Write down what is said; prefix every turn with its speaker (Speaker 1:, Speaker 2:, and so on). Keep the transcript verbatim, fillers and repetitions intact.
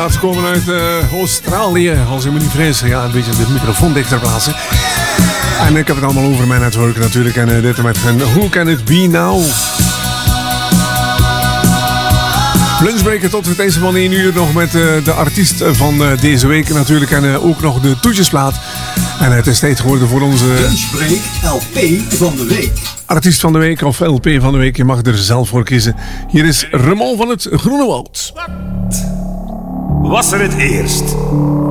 Speaker 1: plaats komen uit uh, Australië. Als je me niet vreest, ja, een beetje de microfoon dichter plaatsen. En ik heb het allemaal over mijn netwerk natuurlijk. En uh, dit met een Who Can It Be Now? Lunchbreaker tot het eens van één uur nog met uh, de artiest van uh, deze week natuurlijk. En uh, ook nog de toetjesplaat. En uh, het is tijd geworden voor onze...
Speaker 2: Lunchbreak L P van de week.
Speaker 1: Artiest van de week of L P van de week. Je mag er zelf voor kiezen. Hier is Ramon van het Groene Woud.
Speaker 3: Wat was er het eerst?